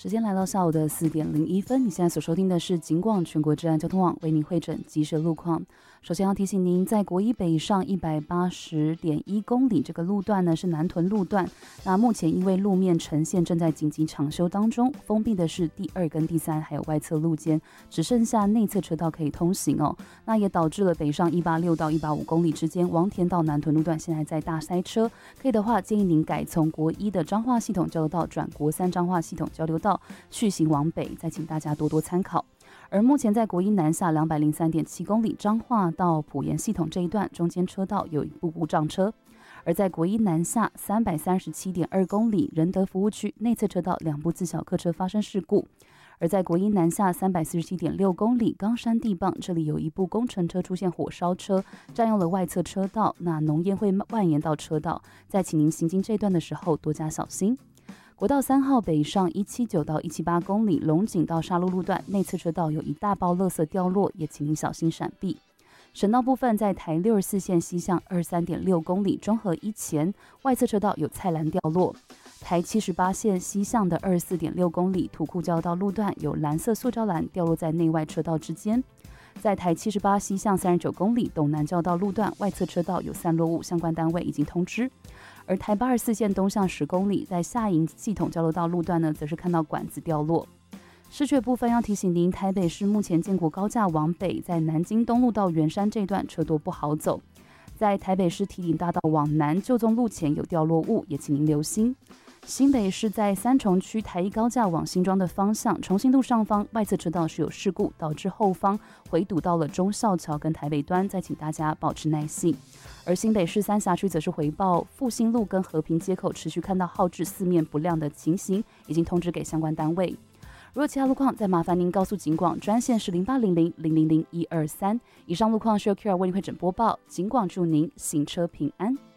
时间来到下午的4点01分，你现在所收听的是警广全国治安交通网为您汇整即时路况。首先要提醒您，在国一北上180.1公里这个路段呢是南屯路段，那目前因为路面呈现正在紧急抢修当中，封闭的是第2跟第3还有外侧路肩，只剩下内侧车道可以通行哦。那也导致了北上186到185公里之间王田到南屯路段现在在大塞车，可以的话建议您改从国一的彰化系统交流道转国3彰化系统交流道续行往北，再请大家多多参考。而目前在国一南下203.7公里彰化到埔盐系统这一段，中间车道有一部故障车；而在国一南下337.2公里仁德服务区内侧车道2部自小客车发生事故；而在国一南下347.6公里冈山地磅，这里有一部工程车出现火烧车，占用了外侧车道，那浓烟会蔓延到车道，在请您行经这段的时候多加小心。国道3号北上179到178公里龙井到沙鹿路段内侧车道有一大包垃圾掉落，也请您小心闪避。省道部分在台64线西向23.6公里中和一前外侧车道有菜篮掉落，台78线西向的24.6公里土库交道路段有蓝色塑胶篮掉落在内外车道之间，在台78西向39公里斗南交道路段外侧车道有散落物，相关单位已经通知。而台84线东向10公里在下营系统交流道路段呢，则是看到管子掉落。市区部分要提醒您，台北市目前建国高架往北，在南京东路到圆山这段车多不好走。在台北市堤顶大道往南旧宗路前有掉落物，也请您留心。新北市在三重区台一高架往新庄的方向，重信路上方外侧车道是有事故，导致后方回堵到了忠孝桥跟台北端，再请大家保持耐性。而新北市三峡区则是回报复兴路跟和平街口持续看到号志四面不亮的情形，已经通知给相关单位。如果其他路况，再麻烦您告诉警广专线是0800-000-123。以上路况是由 Kira 为您会诊播报，警广祝您行车平安。